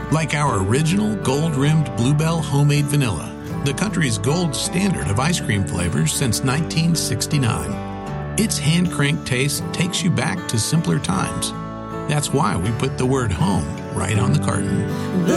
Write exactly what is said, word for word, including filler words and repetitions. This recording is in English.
Like our original gold-rimmed Bluebell homemade vanilla, the country's gold standard of ice cream flavors since nineteen sixty-nine. Its hand-cranked taste takes you back to simpler times. That's why we put the word home right on the carton. The